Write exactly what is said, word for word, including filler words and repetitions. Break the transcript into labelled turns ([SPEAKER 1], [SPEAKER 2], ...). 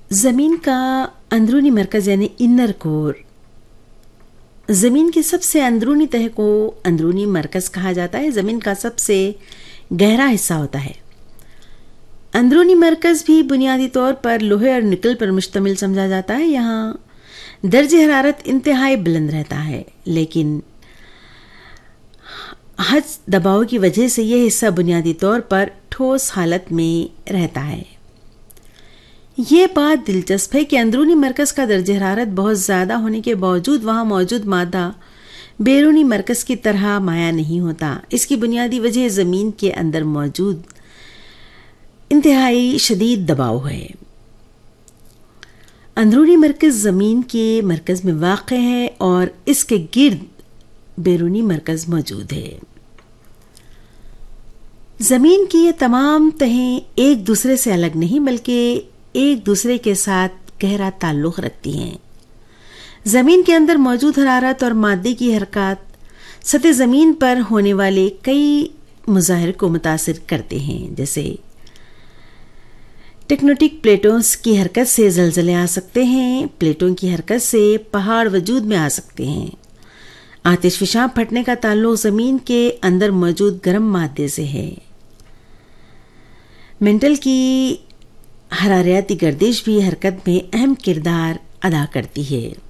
[SPEAKER 1] زمین کا اندرونی مرکز یعنی انر کور، زمین کے سب سے اندرونی تہہ کو اندرونی مرکز کہا جاتا ہے۔ زمین کا سب سے گہرا حصہ ہوتا ہے۔ اندرونی مرکز بھی بنیادی طور پر لوہے اور نکل پر مشتمل سمجھا جاتا ہے۔ یہاں درجہ حرارت انتہائی بلند رہتا ہے، لیکن حج دباؤ کی وجہ سے یہ حصہ بنیادی طور پر ٹھوس حالت میں رہتا ہے۔ یہ بات دلچسپ ہے کہ اندرونی مرکز کا درجہ حرارت بہت زیادہ ہونے کے باوجود وہاں موجود مادہ بیرونی مرکز کی طرح مائع نہیں ہوتا۔ اس کی بنیادی وجہ زمین کے اندر موجود انتہائی شدید دباؤ ہے۔ اندرونی مرکز زمین کے مرکز میں واقع ہے اور اس کے گرد بیرونی مرکز موجود ہے۔ زمین کی یہ تمام تہیں ایک دوسرے سے الگ نہیں بلکہ ایک دوسرے کے ساتھ گہرا تعلق رکھتی ہیں۔ زمین کے اندر موجود حرارت اور مادے کی حرکات سطح زمین پر ہونے والے کئی مظاہر کو متاثر کرتے ہیں، جیسے ٹیکٹونک پلیٹوں کی حرکت سے زلزلے آ سکتے ہیں، پلیٹوں کی حرکت سے پہاڑ وجود میں آ سکتے ہیں۔ آتش فشاں پھٹنے کا تعلق زمین کے اندر موجود گرم مادے سے ہے۔ مینٹل کی حرارتی گردش بھی حرکت میں اہم کردار ادا کرتی ہے۔